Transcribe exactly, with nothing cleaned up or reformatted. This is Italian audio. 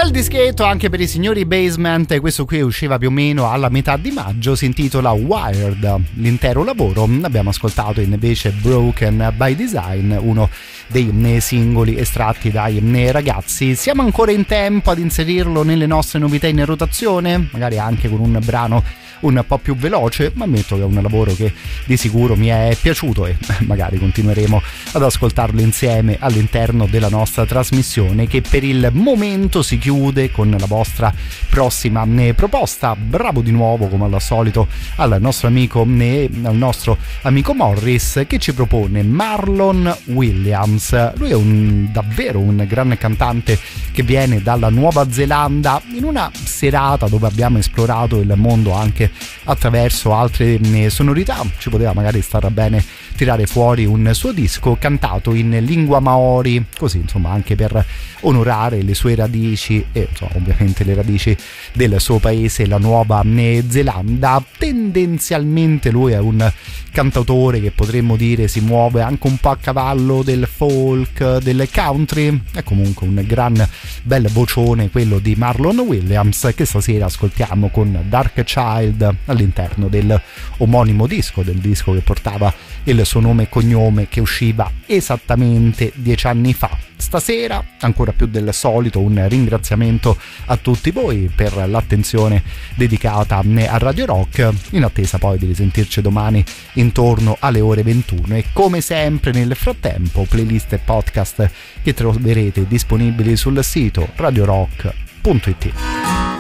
Bel dischetto anche per i signori Basement, questo qui usciva più o meno alla metà di maggio, si intitola Wired, l'intero lavoro. Abbiamo ascoltato invece Broken by Design, uno dei singoli estratti dai ragazzi. Siamo ancora in tempo ad inserirlo nelle nostre novità in rotazione, magari anche con un brano un po' più veloce, ma ammetto che è un lavoro che di sicuro mi è piaciuto e magari continueremo ad ascoltarlo insieme all'interno della nostra trasmissione, che per il momento si chiude con la vostra prossima proposta. Bravo di nuovo come al solito al nostro amico al nostro amico Morris, che ci propone Marlon Williams. Lui è un davvero un gran cantante che viene dalla Nuova Zelanda, in una serata dove abbiamo esplorato il mondo anche attraverso altre sonorità. Ci poteva magari stare bene tirare fuori un suo disco cantato in lingua maori, così insomma anche per onorare le sue radici e insomma, ovviamente le radici del suo paese, la Nuova Zelanda. Tendenzialmente lui è un cantautore che potremmo dire si muove anche un po' a cavallo del folk, del country. È comunque un gran bel vocione quello di Marlon Williams, che stasera ascoltiamo con Dark Child all'interno del omonimo disco, del disco che portava il suo nome e cognome, che usciva esattamente dieci anni fa. Stasera, ancora più del solito, un ringraziamento a tutti voi per l'attenzione dedicata a Radio Rock, in attesa poi di risentirci domani intorno alle ore ventuno, e come sempre nel frattempo playlist e podcast che troverete disponibili sul sito radio rock punto it.